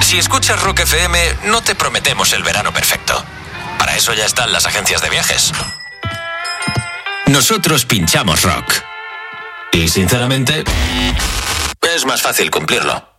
Si escuchas Rock FM, no te prometemos el verano perfecto. Para eso ya están las agencias de viajes. Nosotros pinchamos rock. Y sinceramente, es más fácil cumplirlo.